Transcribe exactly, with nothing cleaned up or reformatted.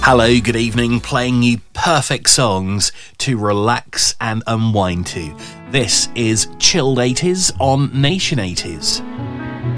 Hello, good evening, playing you perfect songs to relax and unwind to. This is Chilled eighties on Nation eighties.